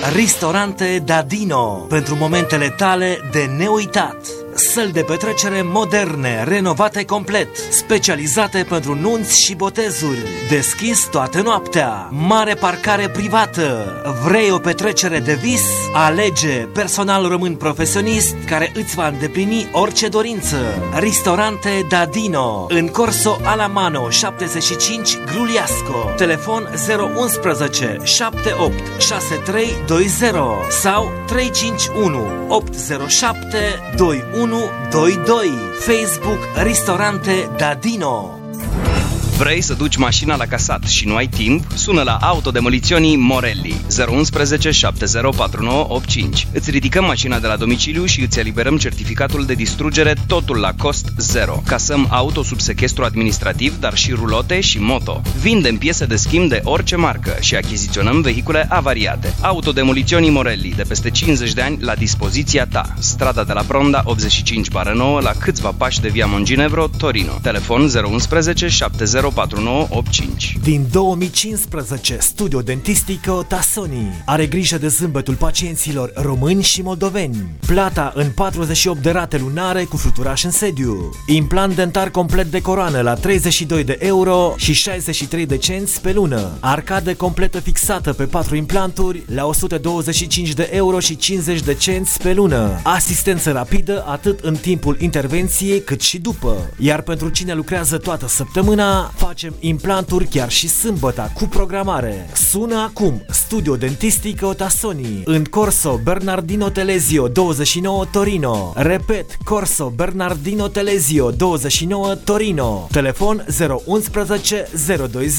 Ristorante Dadino, pentru momentele tale de neuitat. Săli de petrecere moderne, renovate complet, specializate pentru nunți și botezuri. Deschis toată noaptea. Mare parcare privată. Vrei o petrecere de vis? Alege personal român profesionist care îți va îndeplini orice dorință. Ristorante Dadino, în Corso Alamano 75 Gruliasco. Telefon 011 78 6320 sau 351 807 2122. Facebook Ristorante Dadino. Vrei să duci mașina la casat și nu ai timp? Sună la Autodemoliționii Morelli 011 704985. Îți ridicăm mașina de la domiciliu și îți eliberăm certificatul de distrugere, totul la cost zero. Casăm auto sub sechestru administrativ, dar și rulote și moto. Vindem piese de schimb de orice marcă și achiziționăm vehicule avariate. Autodemoliționii Morelli, de peste 50 de ani, la dispoziția ta. Strada de la Pronda 85/9, la câțiva pași de via Monginevro, Torino. Telefon 011 704985. Din 2015, Studio Dentistico Tassoni are grijă de zâmbetul pacienților români și moldoveni. Plata în 48 de rate lunare cu fluturaș în sediu. Implant dentar complet de coroană la 32 de euro și 63 de cenți pe lună. Arcadă completă fixată pe 4 implanturi la 125 de euro și 50 de cenți pe lună. Asistență rapidă atât în timpul intervenției cât și după. Iar pentru cine lucrează toată săptămâna, facem implanturi chiar și sâmbăta cu programare. Sună acum Studio Dentistico Tassoni în Corso Bernardino Telesio 29 Torino. Repet, Corso Bernardino Telesio 29 Torino. Telefon 011 020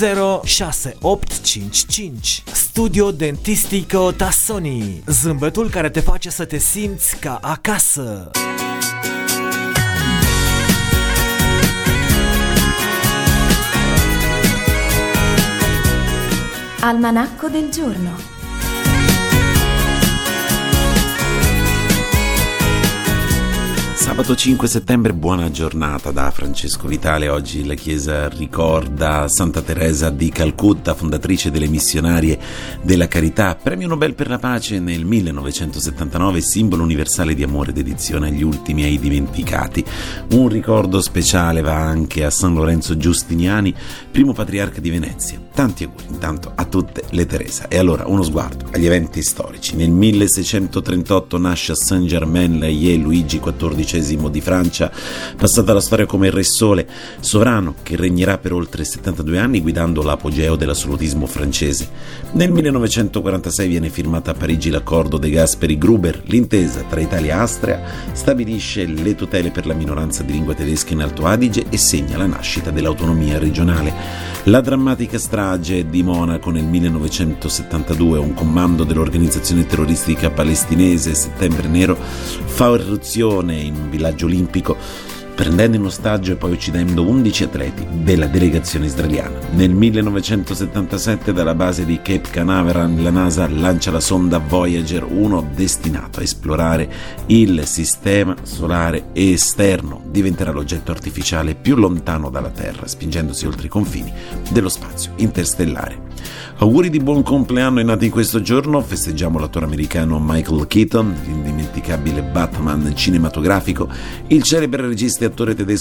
6855. Studio Dentistico Tassoni, zâmbetul care te face să te simți ca acasă. Almanacco del giorno. Sabato 5 settembre, buona giornata da Francesco Vitale. Oggi la Chiesa ricorda Santa Teresa di Calcutta, fondatrice delle missionarie della carità, premio Nobel per la pace nel 1979, simbolo universale di amore e dedizione agli ultimi e ai dimenticati. Un ricordo speciale va anche a San Lorenzo Giustiniani, primo patriarca di Venezia. Tanti auguri intanto a tutte le Teresa. E allora uno sguardo agli eventi storici. Nel 1638 nasce a Saint-Germain-l'Auxerrois Luigi XIV di Francia, passato alla storia come il Re Sole, sovrano che regnerà per oltre 72 anni guidando l'apogeo dell'assolutismo francese. Nel 1946 viene firmata a Parigi l'accordo De Gasperi-Gruber. L'intesa tra Italia e Austria stabilisce le tutele per la minoranza di lingua tedesca in Alto Adige e segna la nascita dell'autonomia regionale. La drammatica strage di Monaco nel 1972, un comando dell'organizzazione terroristica palestinese Settembre Nero fa irruzione in un villaggio olimpico, prendendo in ostaggio e poi uccidendo 11 atleti della delegazione israeliana. Nel 1977 dalla base di Cape Canaveral la NASA lancia la sonda Voyager 1 destinato a esplorare il sistema solare esterno. Diventerà l'oggetto artificiale più lontano dalla Terra, spingendosi oltre i confini dello spazio interstellare. Auguri di buon compleanno ai nati in questo giorno. Festeggiamo l'attore americano Michael Keaton, l'indimenticabile Batman cinematografico, il celebre regista e attore tedesco